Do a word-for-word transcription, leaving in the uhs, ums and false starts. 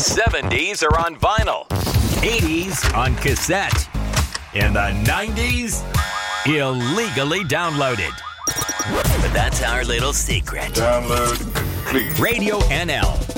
seventies are on vinyl, eighties on cassette, in the nineties, illegally downloaded. But that's our little secret. Download, please. Radio N L.